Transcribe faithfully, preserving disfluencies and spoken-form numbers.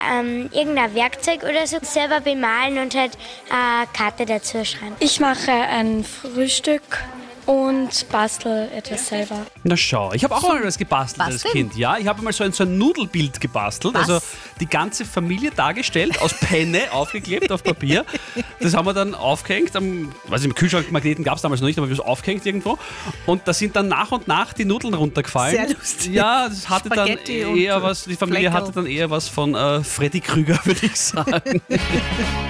ähm, irgendein Werkzeug oder so selber bemalen und halt eine Karte dazu schreiben. Ich mache ein Frühstück und bastel etwas selber. Na schau, ich habe auch mal was gebastelt als Basteln? Kind. Ja, ich habe mal so ein, so ein Nudelbild gebastelt. Was? Also die ganze Familie dargestellt, aus Penne aufgeklebt auf Papier. Das haben wir dann aufgehängt. Am, weiß ich, im Kühlschrankmagneten gab es damals noch nicht, aber wir haben es aufgehängt irgendwo. Und da sind dann nach und nach die Nudeln runtergefallen. Sehr lustig. Ja, das hatte Spaghetti dann eher und was, die Familie Fleckerl. hatte dann eher was von äh, Freddy Krüger, würde ich sagen.